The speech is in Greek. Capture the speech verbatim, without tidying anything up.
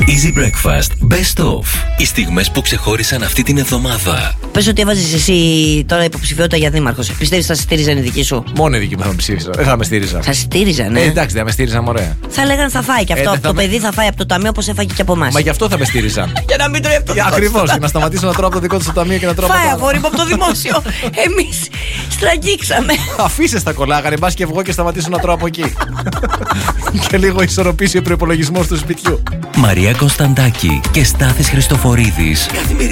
Easy Breakfast Best Of. Οι στιγμές που ξεχώρισαν αυτή την εβδομάδα. Πες ότι έβαζες εσύ τώρα υποψηφιότητα για δήμαρχος. Πιστεύεις θα σε στήριζαν οι δικοί σου? Μόνο οι δικοί μου θα με ψήφισαν. Δεν θα με στήριζαν. Θα σε στήριζαν, ναι. Ε, εντάξει, δεν με στήριζαν, ωραία. Θα λέγανε θα φάει και αυτό. Ε, το με... παιδί θα φάει από το ταμείο όπως έφαγε και από εμάς. Μα γι' αυτό θα με στήριζαν. Για να μην τρώει από το δικό του. Ακριβώς, για να σταματήσω να τρώω από το δικό του στο ταμείο και να τρώω από το Φάει άλλο. αγόρι μου από το δημόσιο. Εμείς στραγγίξαμε. Αφήσε τα κολλάγανε, μπας και βγω και σταματήσω να τρώω από εκεί. Και λίγο ισορροπήσει ο προϋπολογισμός του σπιτιού. Μαρία Κωνσταντάκη και Στάθης Χριστοφορίδης.